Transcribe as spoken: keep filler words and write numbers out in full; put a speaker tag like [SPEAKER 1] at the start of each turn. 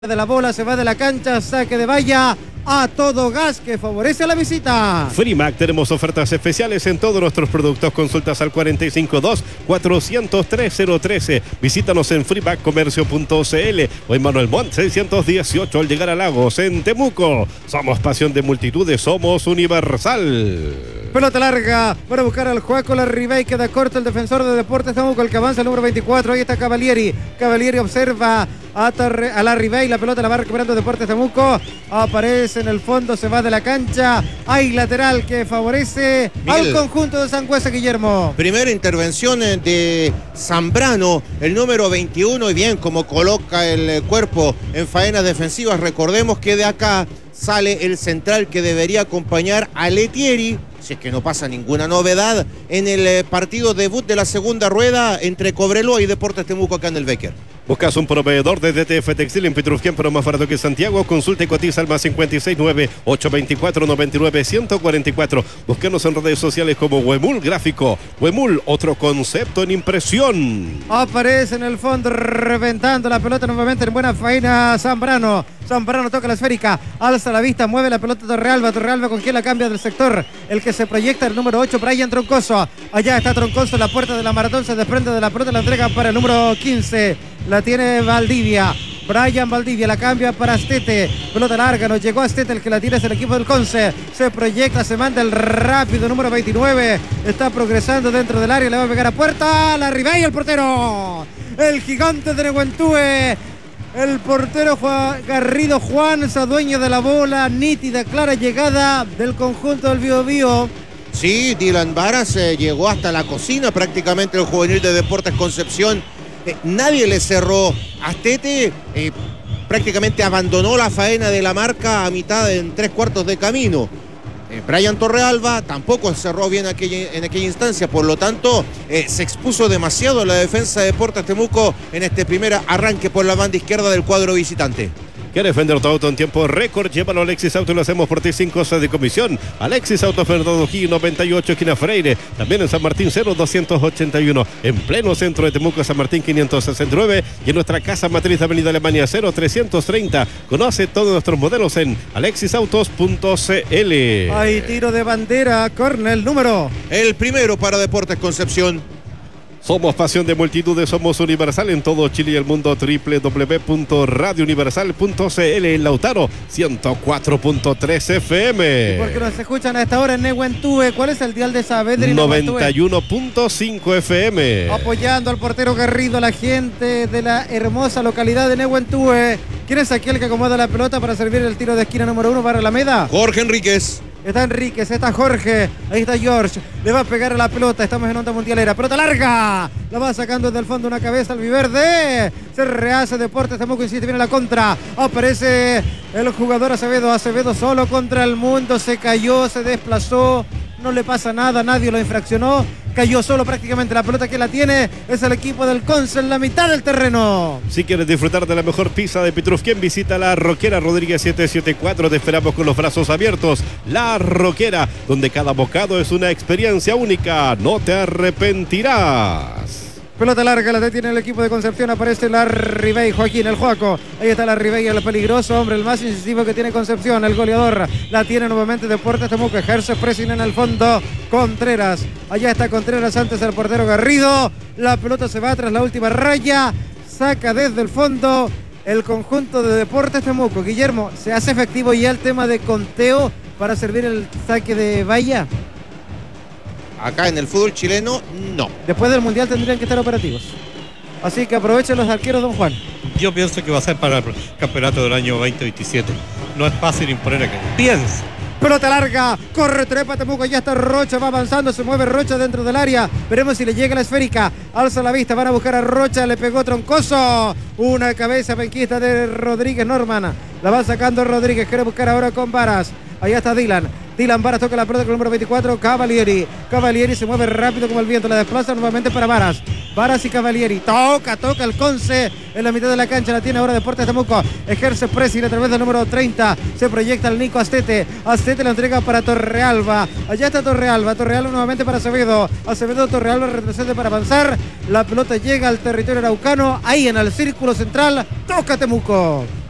[SPEAKER 1] de la bola, se va de la cancha, saque de valla a todo gas que favorece a la visita.
[SPEAKER 2] Frimac, tenemos ofertas especiales en todos nuestros productos. Consultas al cuatro cinco dos, cuatro cero tres, cero uno tres. Visítanos en frimac comercio punto c l o en Manuel Montt seiscientos dieciocho al llegar a Lagos, en Temuco. Somos pasión de multitudes, somos Universal.
[SPEAKER 1] Pelota larga para buscar al Juaco Larribey, queda corto el defensor de Deportes Temuco, el que avanza el número veinticuatro, ahí está Cavalieri. Cavalieri observa a, Torre, a Larribey, la pelota la va recuperando Deportes Temuco, aparece en el fondo, se va de la cancha, hay lateral que favorece Miguel, al conjunto de Sangüesa, Guillermo.
[SPEAKER 3] Primera intervención de Zambrano, el número veintiuno, y bien como coloca el cuerpo en faenas defensivas. Recordemos que de acá sale el central que debería acompañar a Letieri, si es que no pasa ninguna novedad, en el partido debut de la segunda rueda entre Cobreloa y Deportes Temuco acá en el Becker.
[SPEAKER 2] ¿Buscas un proveedor de D T F Textil en Petrufquén, pero más barato que Santiago? Consulta y cotiza al más cincuenta y seis nueve, ocho veinticuatro, noventa y nueve, ciento cuarenta y cuatro. Búscanos en redes sociales como Huemul Gráfico. Huemul, otro concepto en impresión.
[SPEAKER 1] Aparece en el fondo, reventando la pelota nuevamente en buena faena Zambrano. Zambrano toca la esférica, alza la vista, mueve la pelota Torrealba. Torrealba con quien la cambia del sector. El que se proyecta, el número ocho, Brian Troncoso. Allá está Troncoso, la puerta de la maratón se desprende de la pelota, la entrega para el número quince. La tiene Valdivia. Brian Valdivia la cambia para Astete. Pelota larga, nos llegó Astete, el que la tiene es el equipo del Conce. Se proyecta, se manda el rápido número veintinueve. Está progresando dentro del área, le va a pegar a puerta. Larribey, el portero. El gigante de Nehuentúe. El portero Juan Garrido Juanza, dueño de la bola. Nítida, clara llegada del conjunto del Bío Bío.
[SPEAKER 3] Sí, Dylan Varas eh, llegó hasta la cocina prácticamente el juvenil de Deportes Concepción. Eh, nadie le cerró. Astete eh, prácticamente abandonó la faena de la marca a mitad, en tres cuartos de camino. Eh, Brian Torrealba tampoco cerró bien aquella, en aquella instancia, por lo tanto eh, se expuso demasiado la defensa de Deportes Temuco en este primer arranque por la banda izquierda del cuadro visitante.
[SPEAKER 2] ¿Quieres vender tu auto en tiempo récord? Llévalo a Alexis Auto y lo hacemos por ti sin costo de comisión. Alexis Auto, Fernando Gil noventa y ocho, esquina Freire. También en San Martín cero doscientos ochenta y uno. En pleno centro de Temuco, San Martín quinientos sesenta y nueve. Y en nuestra casa matriz de Avenida Alemania cero trescientos treinta. Conoce todos nuestros modelos en alexis autos punto c l.
[SPEAKER 1] Hay tiro de bandera, córner, número.
[SPEAKER 3] El primero para Deportes Concepción.
[SPEAKER 2] Somos pasión de multitudes, somos Universal en todo Chile y el mundo. doble u doble u doble u punto radio universal punto c l. En Lautaro, ciento cuatro punto tres F M.
[SPEAKER 1] Porque nos escuchan a esta hora en Nehuentúe. ¿Cuál es el dial de Saavedra y
[SPEAKER 2] noventa y uno punto cinco F M.
[SPEAKER 1] Apoyando al portero Garrido, la gente de la hermosa localidad de Nehuentúe. ¿Quién es aquel que acomoda la pelota para servir el tiro de esquina número uno para Alameda?
[SPEAKER 3] Jorge Enríquez.
[SPEAKER 1] Está Enríquez, está Jorge, ahí está George, le va a pegar a la pelota, estamos en onda mundialera, pelota larga, la va sacando desde el fondo una cabeza al Viverde, se rehace Deportes Temuco, insiste, viene la contra, aparece el jugador Acevedo, Acevedo solo contra el mundo, se cayó, se desplazó, no le pasa nada, nadie lo infraccionó, cayó solo prácticamente, la pelota que la tiene es el equipo del Conce en la mitad del terreno.
[SPEAKER 2] Si quieres disfrutar de la mejor pizza de Petrufquén, visita La Roquera Rodríguez setecientos setenta y cuatro, te esperamos con los brazos abiertos. La Roquera, donde cada bocado es una experiencia única, no te arrepentirás.
[SPEAKER 1] Pelota larga, la detiene el equipo de Concepción, aparece Larribey, Joaquín, el Juaco, ahí está Larribey, el peligroso hombre, el más incisivo que tiene Concepción, el goleador, la tiene nuevamente Deportes Temuco, ejerce pressing en el fondo, Contreras, allá está Contreras, antes el portero Garrido, la pelota se va tras la última raya, saca desde el fondo el conjunto de Deportes Temuco. Guillermo, ¿se hace efectivo ya el tema de conteo para servir el saque de valla?
[SPEAKER 3] Acá en el fútbol chileno, no.
[SPEAKER 1] Después del Mundial tendrían que estar operativos. Así que aprovechen los arqueros, don Juan.
[SPEAKER 4] Yo pienso que va a ser para el campeonato del año veinte veintisiete. No es fácil imponer aquello. Piensa.
[SPEAKER 1] Pelota larga, corre, trepa Temuco, ya está Rocha, va avanzando, se mueve Rocha dentro del área. Veremos si le llega la esférica. Alza la vista, van a buscar a Rocha, le pegó Troncoso. Una cabeza penquista de Rodríguez Norman. La va sacando Rodríguez, quiere buscar ahora con Varas. Allá está Dylan. Dylan Varas toca la pelota con el número veinticuatro, Cavalieri. Cavalieri se mueve rápido como el viento, la desplaza nuevamente para Varas. Varas y Cavalieri. Toca, toca el Conce en la mitad de la cancha. La tiene ahora Deportes Temuco. Ejerce pressing a través del número treinta. Se proyecta el Nico Astete. Astete la entrega para Torrealba. Allá está Torrealba. Torrealba nuevamente para Acevedo. Acevedo, Torrealba retrocede para avanzar. La pelota llega al territorio araucano. Ahí en el círculo central. Toca Temuco.